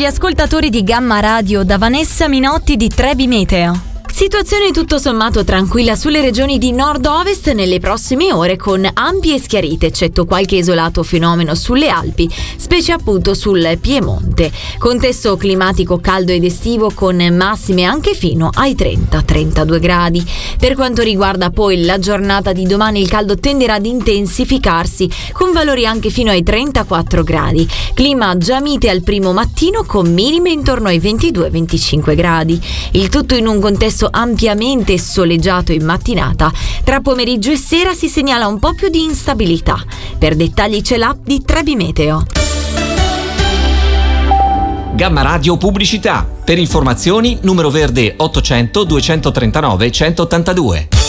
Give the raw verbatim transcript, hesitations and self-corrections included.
agli ascoltatori di Gamma Radio da Vanessa Minotti di Trebi Meteo. Situazione tutto sommato tranquilla sulle regioni di nord-ovest nelle prossime ore, con ampie schiarite, eccetto qualche isolato fenomeno sulle Alpi, specie appunto sul Piemonte. Contesto climatico caldo ed estivo, con massime anche fino ai trenta trentadue gradi. Per quanto riguarda poi la giornata di domani, il caldo tenderà ad intensificarsi, con valori anche fino ai trentaquattro gradi. Clima già mite al primo mattino, con minime intorno ai ventidue venticinque gradi. Il tutto in un contesto ampiamente soleggiato in mattinata. Tra pomeriggio e sera si segnala un po' più di instabilità. Per dettagli c'è l'app di Trebi Meteo. Gamma Radio Pubblicità. Per informazioni numero verde ottocento duecentotrentanove centottantadue.